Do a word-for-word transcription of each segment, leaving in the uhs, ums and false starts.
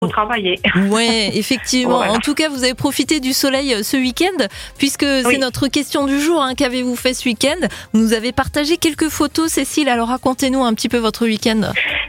travailler. Ouais, effectivement. Voilà. En tout cas, vous avez profité du soleil ce week-end, puisque c'est Oui. notre question du jour. Hein. Qu'avez-vous fait ce week-end ? Vous nous avez partagé quelques photos, Cécile. Alors racontez-nous un petit peu votre week-end.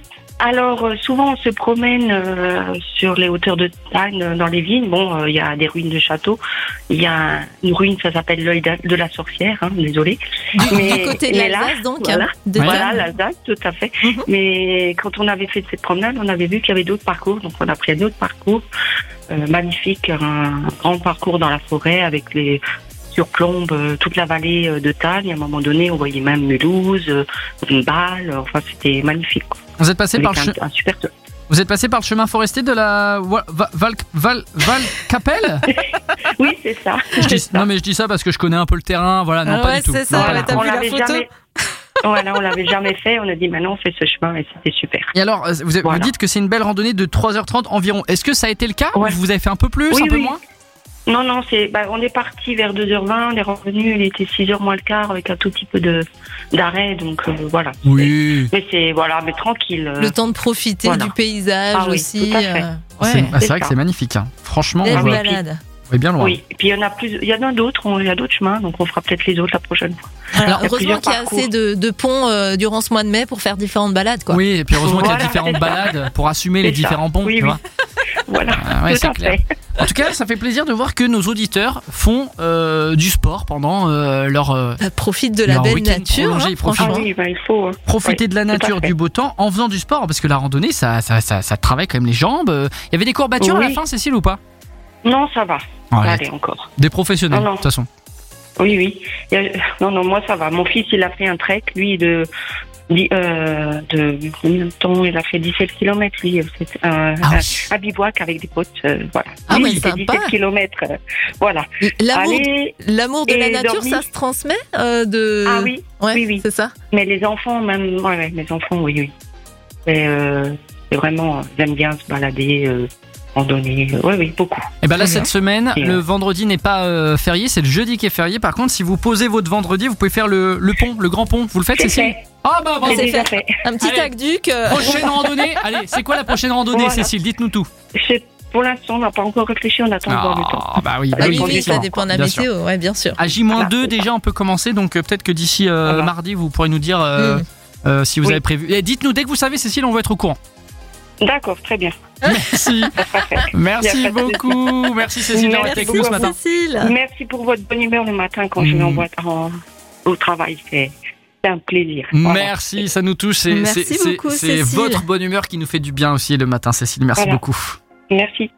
Alors, euh, souvent, on se promène euh, sur les hauteurs de Tagne, euh, dans les vignes. Bon, il euh, y a des ruines de châteaux. Il y a une ruine, ça s'appelle l'œil de la sorcière, hein, désolé. Du, Mais- du côté de mais l'Alsace, là, donc. voilà. hein, de Voilà, Cannes. l'Alsace, tout à fait. Mhm. Mais quand on avait fait cette promenade, on avait vu qu'il y avait d'autres parcours. Donc, on a pris un autre parcours euh, magnifique, un grand parcours dans la forêt avec les surplombe euh, toute la vallée euh, de Tagne. À un moment donné, on voyait même Mulhouse, euh, une balle. Enfin, c'était magnifique, quoi. Vous êtes passé Avec par le un, che- un super. vous êtes passé par le chemin forestier de la Wa- Va- Val Val Val Capelle. Oui, c'est ça. Je dis- C'est ça. non mais je dis ça parce que je connais un peu le terrain, voilà, non Ah pas ouais, du tout. c'est ça, Non, pas ouais, du t'as tout. vu la l'avait photo jamais. Voilà, on l'avait jamais fait. On a dit maintenant on fait ce chemin et c'était super. Et alors, euh, vous, vous Voilà. dites que c'est une belle randonnée de trois heures trente environ. Est-ce que ça a été le cas Ouais. ou vous avez fait un peu plus, Oui, un peu oui. moins? Non, non, c'est. Bah, on est parti vers deux heures vingt. On est revenu. Il était six heures moins le quart avec un tout petit peu de d'arrêt. Donc euh, voilà. Oui. Mais c'est voilà, mais tranquille. euh, Le temps de profiter Voilà. du paysage Ah oui, aussi. tout à fait. euh, C'est ouais. ah, c'est c'est vrai que ça. c'est magnifique. Hein. Franchement, Belle on va, oui. balade. on est bien loin. Oui. Et puis il y en a plus. Il y en a d'autres. on- Il y a d'autres chemins. Donc on fera peut-être les autres la prochaine fois. Alors, il y a heureusement plusieurs qu'il y a parcours. assez de, de ponts euh, durant ce mois de mai pour faire différentes balades, quoi. Oui, et puis heureusement qu'il y a Voilà, différentes c'est ça. balades pour assumer les C'est ça. différents ponts. Oui, tu oui. vois. Voilà. Ah ouais, tout c'est à clair. fait. En tout cas, ça fait plaisir de voir que nos auditeurs font euh, du sport pendant euh, leur euh, Euh, Profite de la leur belle week-end nature, prolongé, hein, ils profitent. Ah franchement. oui, bah, il faut. euh, profiter oui, de la tout à nature, fait. du beau temps, en faisant du sport, parce que la randonnée, ça, ça, ça, ça travaille quand même les jambes. Il y avait des courbatures à la Oui. fin, Cécile, ou pas? Non, ça va. Ouais, Allez, encore. des professionnels, Non, non. de toute façon. Oui, oui. Il y a- Non, non, moi ça va. Mon fils, il a fait un trek, lui, de. dix- Euh, de combien de temps? Il a fait dix-sept kilomètres, lui. C'est un, Ah un- oui. un bivouac avec des potes. euh, voilà. Ah Lui, ouais, il fait sympa. dix-sept kilomètres. euh, voilà. L'amour, Allez. l'amour de la et nature, dormi. ça se transmet euh, de. Ah oui, Ouais, oui, oui. c'est ça. mais les enfants, même. Ouais, ouais, les enfants, oui, oui. Et, euh, c'est vraiment. euh, Ils aiment bien se balader, euh, randonner. euh, oui, oui, beaucoup. Et ben là, Très cette semaine, Et, le euh, vendredi n'est pas euh, férié, c'est le jeudi qui est férié. Par contre, si vous posez votre vendredi, vous pouvez faire le, le pont, le grand pont. Vous le faites, C'est Cécile? fait. Ah bah bon. C'est c'est déjà fait. fait. Un petit Allez. aqueduc. euh, Prochaine randonnée. Allez, c'est quoi la prochaine randonnée, Voilà. Cécile? Dites-nous tout. C'est- Pour l'instant, on n'a pas encore réfléchi, on attend de voir le temps. Ah bah oui, Ah bah Ah oui, oui, oui, ça effectivement. dépend de la Bien sûr. météo, ouais, bien sûr. À J moins deux, Voilà. déjà, on peut commencer. Donc euh, peut-être que d'ici euh, Voilà. mardi, vous pourrez nous dire euh, Mm. euh, si vous Oui. avez prévu. Et dites-nous dès que vous savez, Cécile, on veut être au courant. D'accord, très bien. Merci. Ça sera fait. Merci Y a pas de beaucoup. Merci Cécile d'avoir été Merci avec nous ce beaucoup. matin. Cécile. Merci pour votre bonne humeur le matin quand je Mm. m'envoie en- au travail. C'est c'est un plaisir. Voilà. Merci, ça nous touche. C'est, Merci c'est, c'est- beaucoup, c'est Cécile. votre bonne humeur qui nous fait du bien aussi le matin, Cécile. Merci Voilà. beaucoup. Merci.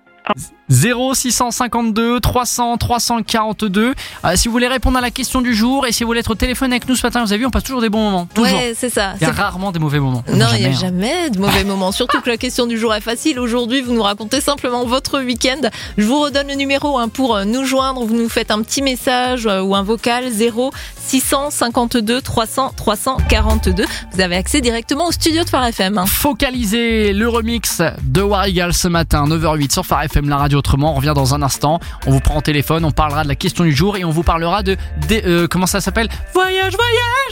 zéro six cent cinquante-deux trois cents trois cent quarante-deux. Euh, si vous voulez répondre à la question du jour et si vous voulez être au téléphone avec nous ce matin, vous avez vu, on passe toujours des bons moments. Toujours. Ouais, c'est ça. Il y a C'est- rarement des mauvais moments. Non, il n'y a hein. jamais de mauvais moments. Surtout que la question du jour est facile. Aujourd'hui, vous nous racontez simplement votre week-end. Je vous redonne le numéro hein, pour euh, nous joindre. Vous nous faites un petit message euh, ou un vocal zéro six cent cinquante-deux trois cents trois cent quarante-deux. Vous avez accès directement au studio de Phare F M. hein. Focaliser le remix de Warigal ce matin, neuf heures huit sur Phare F M, la radio autrement. On revient dans un instant. On vous prend au téléphone, on parlera de la question du jour et on vous parlera de, des, euh, comment ça s'appelle? Voyage, voyage